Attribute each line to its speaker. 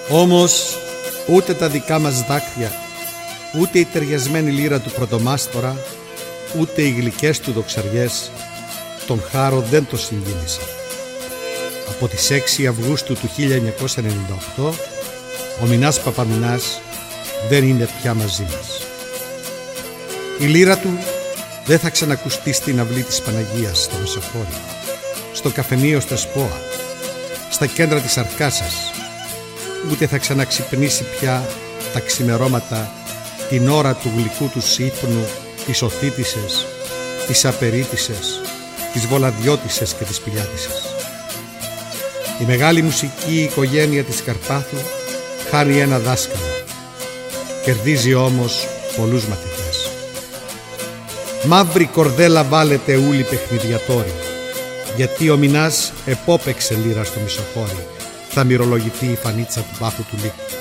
Speaker 1: Όμως ούτε τα δικά μας δάκρυα, ούτε η ταιριασμένη λύρα του πρωτομάστορα, ούτε οι γλυκές του δοξαριές τον Χάρο δεν το συγκίνησαν. Από τις 6 Αυγούστου του 1998 ο Μινάς Παπαμινάς δεν είναι πια μαζί μας. Η λύρα του δεν θα ξανακουστεί στην αυλή της Παναγίας στο Μεσοχώρι, στο καφενείο στα Σπόα, στα κέντρα της Αρκάσας, ούτε θα ξαναξυπνήσει πια τα ξημερώματα την ώρα του γλυκού του ύπνου της Οθήτισσες, της Απερίτισσες, της Βολαδιώτισσες και της Πηλιάτισσες. Η μεγάλη μουσική οικογένεια της Καρπάθου χάνει ένα δάσκαλο, κερδίζει όμως πολλούς μαθητές. Μαύρη κορδέλα βάλετε ούλοι παιχνιδιατόροι, γιατί ο Μινάς επόπαιξε λύρα στο Μεσοχώρι, θα μυρολογηθεί η φανίτσα του Πάθου του Λύκου.